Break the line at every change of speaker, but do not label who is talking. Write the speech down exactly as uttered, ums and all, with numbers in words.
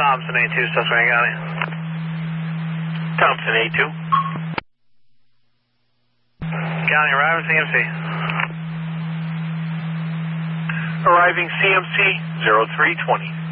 Thompson A two, Susquehanna County.
Thompson A two.
County arriving C M C.
Arriving C M C zero three twenty.